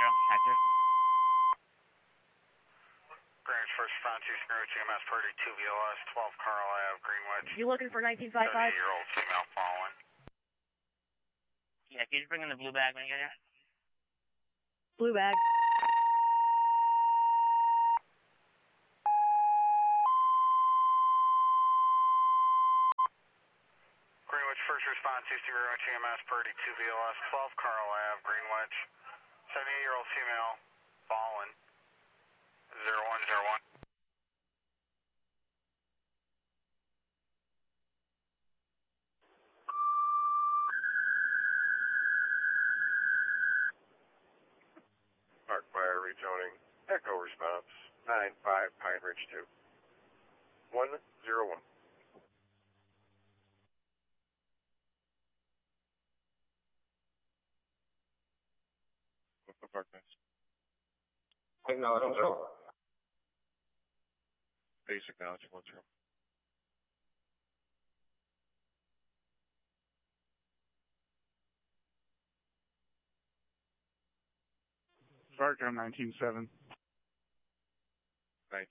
Hector. Greenwich First Response, Houston Greenwich EMS Purdy 2 VLS 12 Carl Ave, Greenwich. You looking for 1955? 70-year-old female following. Yeah, can you just bring in the blue bag when you get here? Blue bag. Greenwich First Response, Houston Greenwich EMS Purdy 2 VLS 12 Carl Ave, Greenwich. 78-year-old female fallen. 0101. Park Fire rejoining. Echo response. 95 Pine Ridge 2. 101. Park next. Acknowledge 1-0. Base acknowledge 1-0. Barcom 19-7. 19-7.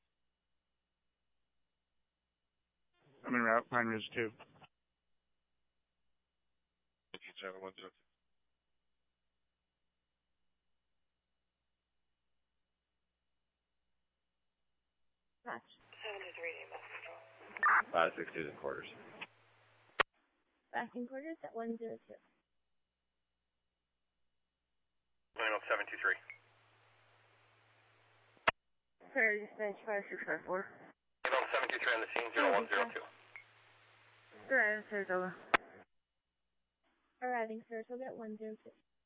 I'm en route, Pine Ridge 2. 19-7, 102. Match. 562 in quarters. Back in quarters at 102. Lino 723. Prairie Dispatch 5654. Lino 723 on the scene, 0102. Arriving, Sarasota. Arriving, Sarasota at 102.